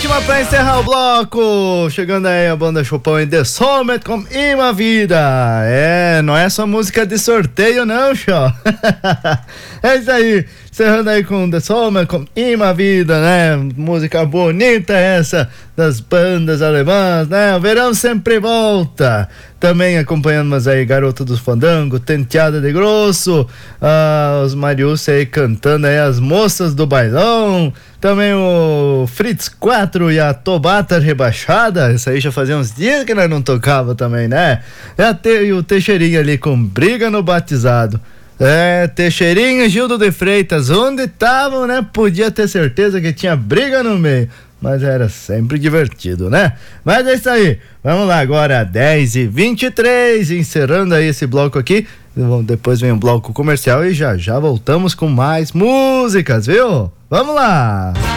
última pra encerrar o bloco. Chegando aí a banda Chopin e The Soulmate com Ima Vida. Não é só música de sorteio não, show. É isso aí. Encerrando aí com The Soulmate, com Ima Vida, né? Música bonita essa das bandas alemãs, né? O verão sempre volta. Também acompanhando aí Garoto dos Fandango, Tenteada de Grosso, os Marius aí cantando aí as Moças do Bailão. Também o Fritz 4 e a Tobata Rebaixada. Isso aí já fazia uns dias que nós não tocava também, né? E o Teixeirinha ali com Briga no Batizado. Teixeirinha e Gildo de Freitas, onde estavam, né? Podia ter certeza que tinha briga no meio, mas era sempre divertido, né? Mas é isso aí, vamos lá agora, 10h23, encerrando aí esse bloco aqui. Depois vem um bloco comercial e já voltamos com mais músicas, viu? Vamos lá!